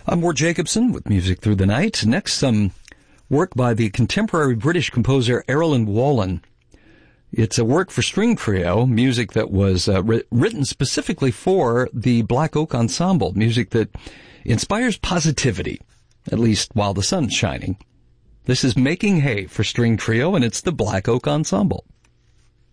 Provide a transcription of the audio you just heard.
I'm Ward Jacobson with Music Through the Night. Next, some work by the contemporary British composer Erilyn Wallen. It's a work for string trio, music that was written specifically for the Black Oak Ensemble, music that inspires positivity, at least while the sun's shining. This is Making Hay for string trio, and it's the Black Oak Ensemble.